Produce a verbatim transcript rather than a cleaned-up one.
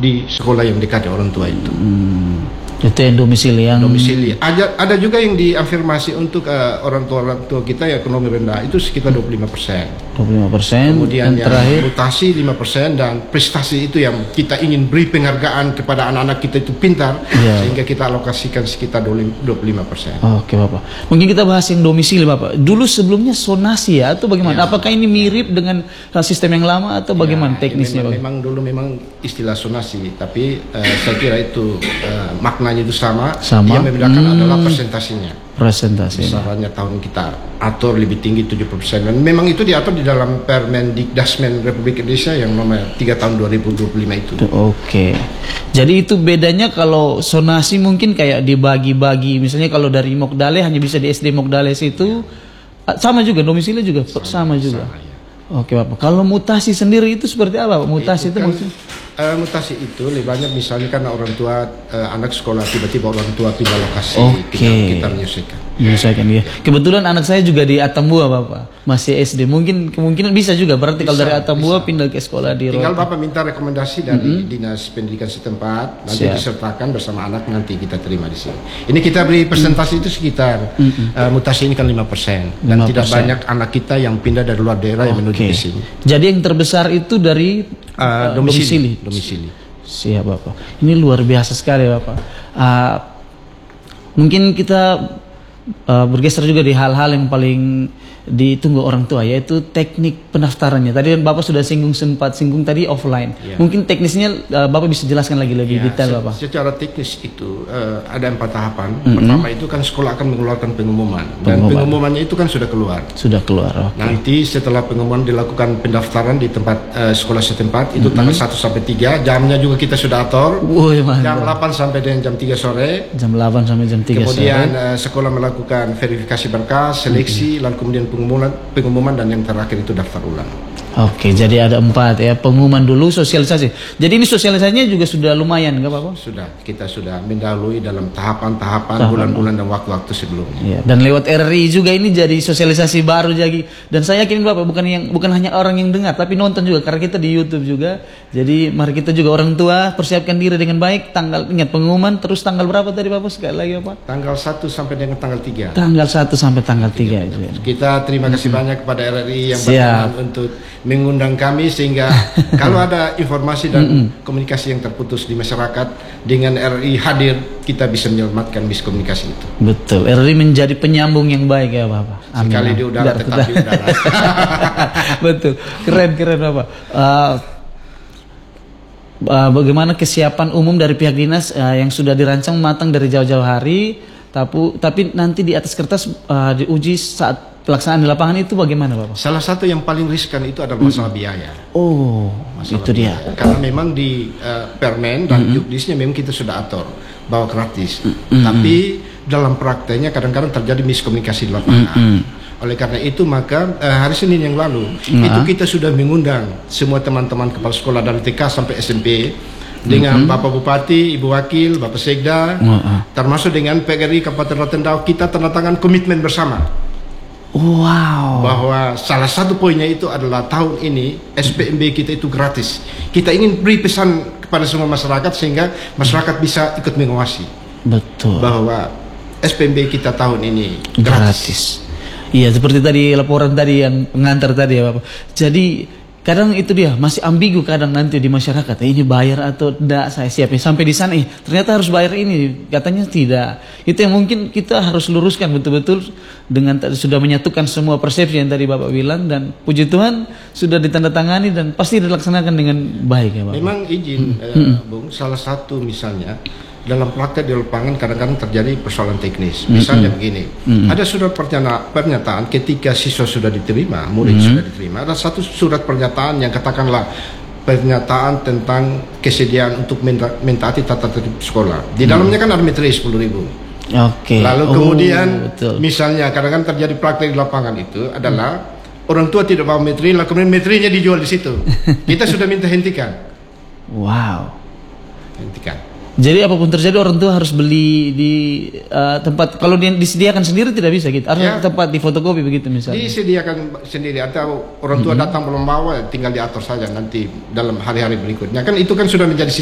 di sekolah yang dekat orang tua itu. Hmm. Itu yang domisili yang domisili. Ada ada juga yang diafirmasi untuk uh, orang tua orang tua kita yang ekonomi rendah itu sekitar dua puluh lima persen. dua puluh lima persen. Kemudian yang, yang terakhir mutasi lima persen dan prestasi itu yang kita ingin beri penghargaan kepada anak-anak kita itu pintar yeah. sehingga kita alokasikan sekitar dua puluh lima persen. Oke Bapak. Mungkin kita bahas yang domisili Bapak. Dulu sebelumnya sonasi ya atau bagaimana? Yeah. Apakah ini mirip dengan sistem yang lama atau bagaimana yeah, teknisnya? Memang, memang dulu memang istilah sonasi, tapi uh, saya kira itu uh, makna itu sama, sama. Yang membedakan hmm. adalah presentasinya. Presentasi. Misalnya tahun kita atur lebih tinggi tujuh puluh persen dan memang itu diatur di dalam Permendikdasmen Republik Indonesia yang nomor tiga tahun dua ribu dua puluh lima itu. Oke. Jadi itu bedanya kalau sonasi mungkin kayak dibagi-bagi. Misalnya kalau dari Mokdale hanya bisa di S D Mokdale situ ya. Sama juga domisili juga sama, sama juga. Sama, ya. Oke Bapak. Kalau mutasi sendiri itu seperti apa? Mutasi itu, itu kan, maksudnya? Uh, mutasi itu lebih banyak misalnya karena orang tua uh, anak sekolah tiba-tiba orang tua pindah lokasi, okay. kita menyesuaikan. Menyesuaikan ya. Kebetulan anak saya juga di Atambua Bapak, masih S D. Mungkin kemungkinan bisa juga berarti bisa, kalau dari Atambua bisa. Pindah ke sekolah di. Tinggal Rota. Bapak minta rekomendasi dari mm-hmm. dinas pendidikan setempat, nanti Siap. disertakan bersama anak nanti kita terima di sini. Ini kita beri presentasi mm-hmm. itu sekitar mm-hmm. uh, mutasi ini kan lima persen dan lima persen. Tidak banyak anak kita yang pindah dari luar daerah okay. yang menuju ke sini. Jadi yang terbesar itu dari uh, domisili. domisili. Domisili. Siap Bapak. Ini luar biasa sekali Bapak. Uh, mungkin kita uh, bergeser juga di hal-hal yang paling ditunggu orang tua, yaitu teknik pendaftarannya. Tadi Bapak sudah singgung sempat singgung tadi offline. Ya. Mungkin teknisnya uh, Bapak bisa jelaskan lagi lebih ya, detail Bapak. Secara teknis itu uh, ada empat tahapan. Mm-hmm. Pertama itu kan sekolah akan mengeluarkan pengumuman, dan pengumuman. pengumumannya itu kan sudah keluar. Sudah keluar. Okay. Nanti setelah pengumuman dilakukan pendaftaran di tempat uh, sekolah setempat itu mm-hmm. tanggal satu sampai tiga, jamnya juga kita sudah atur. Oh, jam delapan sampai dengan jam tiga sore. Jam delapan sampai jam tiga sore. Kemudian uh, sekolah melakukan verifikasi berkas, seleksi, mm-hmm. lalu kemudian pengumuman pengumuman dan yang terakhir itu daftar ulang. Oke, jadi ada empat ya, pengumuman dulu, sosialisasi. Jadi ini sosialisasinya juga sudah lumayan, nggak Bapak? Sudah, kita sudah mendahului dalam tahapan-tahapan bulan-bulan dan waktu-waktu sebelumnya. Ya, dan lewat R R I juga ini jadi sosialisasi baru jadi. Dan saya yakin Bapak bukan yang bukan hanya orang yang dengar, tapi nonton juga karena kita di YouTube juga. Jadi mari kita juga orang tua persiapkan diri dengan baik. Tanggal ingat pengumuman, terus tanggal berapa tadi Bapak sekali lagi Bapak? Tanggal satu sampai dengan tanggal tiga. Tanggal satu sampai tanggal tiga. Kita terima kasih hmm. banyak kepada R R I yang berkenan untuk mengundang kami sehingga kalau ada informasi dan mm-hmm. komunikasi yang terputus di masyarakat dengan R R I hadir kita bisa menyelamatkan miskomunikasi itu. Betul, R R I menjadi penyambung yang baik ya Bapak. Amin. Sekali di udara tetap di udara. Betul, keren keren Bapak. Uh, uh, bagaimana kesiapan umum dari pihak dinas uh, yang sudah dirancang matang dari jauh-jauh hari, tapi tapi nanti di atas kertas uh, diuji saat pelaksanaan di lapangan itu bagaimana Bapak? Salah satu yang paling riskan itu adalah masalah mm. biaya. Oh, masalah itu biaya. dia. Karena memang di uh, Permen dan mm-hmm. jukdisnya memang kita sudah atur bahwa gratis. Mm-hmm. Tapi dalam prakteknya kadang-kadang terjadi miskomunikasi di lapangan. Mm-hmm. Oleh karena itu maka uh, hari Senin yang lalu mm-hmm. itu kita sudah mengundang semua teman-teman kepala sekolah dari T K sampai S M P dengan mm-hmm. Bapak Bupati, Ibu Wakil, Bapak Sekda, mm-hmm. termasuk dengan P G R I Kabupaten Rotendao, kita tanda tangan komitmen bersama. Wow. Bahwa salah satu poinnya itu adalah tahun ini S P M B kita itu gratis. Kita ingin beri pesan kepada semua masyarakat sehingga masyarakat bisa ikut mengawasi. Betul. Bahwa S P M B kita tahun ini gratis. Iya, seperti tadi laporan tadi yang pengantar tadi ya Bapak. Jadi kadang itu dia masih ambigu kadang nanti di masyarakat, eh, ini bayar atau tidak, saya siapin sampai di sana, eh ternyata harus bayar ini, katanya tidak. Itu yang mungkin kita harus luruskan betul-betul dengan sudah menyatukan semua persepsi yang tadi Bapak bilang, dan puji Tuhan sudah ditandatangani dan pasti dilaksanakan dengan baik ya Bapak. Memang izin hmm. eh, Bung, salah satu misalnya dalam praktek di lapangan kadang-kadang terjadi persoalan teknis. Misalnya mm-hmm. begini, mm-hmm. ada surat pernyataan ketika siswa sudah diterima, murid mm-hmm. sudah diterima, ada satu surat pernyataan yang katakanlah pernyataan tentang kesediaan untuk mentaati tata tertib sekolah. Di dalamnya mm-hmm. kan ada materi sepuluh ribu. Oke. Okay. Lalu oh, kemudian betul. misalnya kadang-kadang terjadi praktek di lapangan itu adalah mm. orang tua tidak bawa materi, lalu kemudian materinya dijual di situ. Kita sudah minta hentikan. Wow. Hentikan. Jadi apapun terjadi orang tua harus beli di uh, tempat, kalau dia disediakan sendiri tidak bisa gitu. Harus ya, tempat di fotokopi begitu misalnya. Disediakan sendiri atau orang tua mm-hmm. datang belum bawa, tinggal diatur saja nanti dalam hari-hari berikutnya. Kan itu kan sudah menjadi